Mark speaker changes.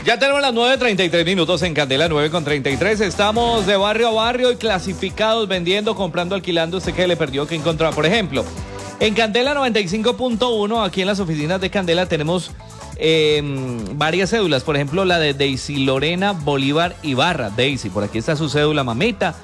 Speaker 1: Ya tenemos las 9:33 en Candela, 9:33. Estamos de barrio a barrio y clasificados, vendiendo, comprando, alquilando. ¿Usted qué le perdió, qué encontró? Por ejemplo, en Candela 95.1, aquí en las oficinas de Candela tenemos varias cédulas. Por ejemplo, la de Daisy Lorena Bolívar Ibarra. Daisy, por aquí está su cédula, mamita.